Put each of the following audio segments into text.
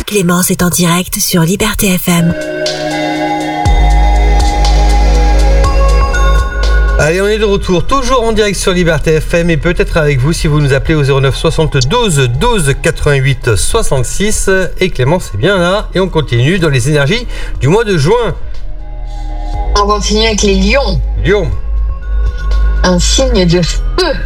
Clémence est en direct sur Liberté FM. Allez, on est de retour, toujours en direct sur Liberté FM et peut-être avec vous si vous nous appelez au 09 72 12 88 66. Et Clémence est bien là et on continue dans les énergies du mois de juin. On continue avec les lions. Lion. Un signe de feu.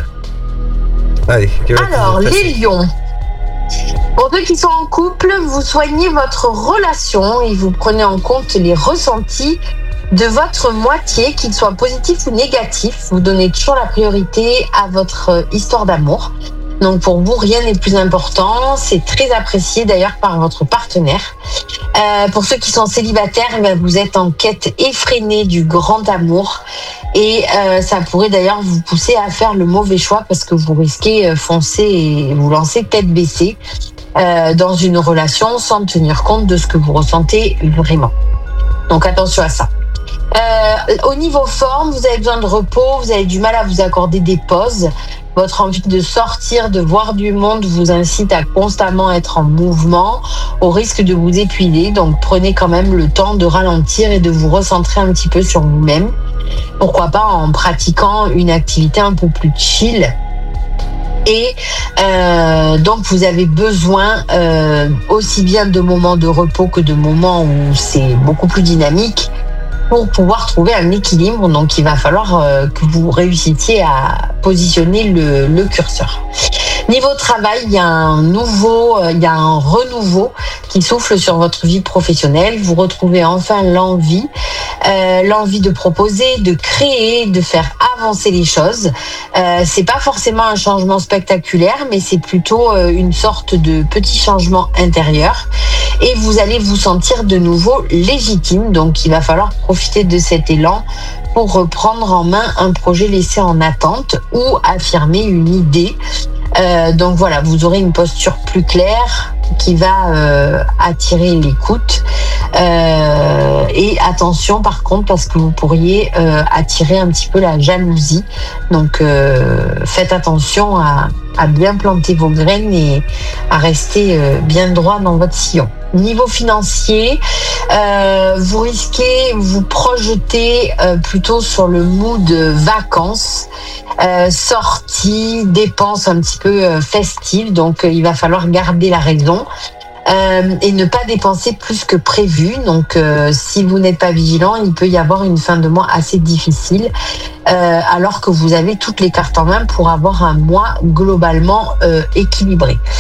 Allez, alors, les lions. Pour ceux qui sont en couple, vous soignez votre relation et vous prenez en compte les ressentis de votre moitié, qu'il soit positif ou négatif. Vous donnez toujours la priorité à votre histoire d'amour. Donc pour vous, rien n'est plus important. C'est très apprécié d'ailleurs par votre partenaire. Pour ceux qui sont célibataires, vous êtes en quête effrénée du grand amour. Et ça pourrait d'ailleurs vous pousser à faire le mauvais choix parce que vous risquez foncer et vous lancer tête baissée dans une relation sans tenir compte de ce que vous ressentez vraiment. Donc attention à ça. Au niveau forme, vous avez besoin de repos, vous avez du mal à vous accorder des pauses. Votre envie de sortir, de voir du monde vous incite à constamment être en mouvement au risque de vous épuiser. Donc prenez quand même le temps de ralentir et de vous recentrer un petit peu sur vous-même. Pourquoi pas en pratiquant une activité un peu plus chill. Et donc vous avez besoin aussi bien de moments de repos que de moments où c'est beaucoup plus dynamique pour pouvoir trouver un équilibre. Donc il va falloir que vous réussissiez à positionner le curseur. Niveau travail, il y a un renouveau qui souffle sur votre vie professionnelle. Vous retrouvez enfin l'envie de proposer, de créer, de faire avancer les choses. C'est pas forcément un changement spectaculaire, mais c'est plutôt une sorte de petit changement intérieur. Et vous allez vous sentir de nouveau légitime. Donc il va falloir profiter de cet élan pour reprendre en main un projet laissé en attente ou affirmer une idée. Donc voilà, vous aurez une posture plus claire qui va attirer l'écoute. Et attention par contre, parce que vous pourriez attirer un petit peu la jalousie. Donc faites attention à bien planter vos graines et à rester bien droit dans votre sillon. Niveau financier, vous risquez vous projeter plutôt sur le mood vacances, sorties, dépenses un petit peu festives. Donc il va falloir garder la raison et ne pas dépenser plus que prévu. Donc si vous n'êtes pas vigilant, il peut y avoir une fin de mois assez difficile alors que vous avez toutes les cartes en main pour avoir un mois globalement équilibré.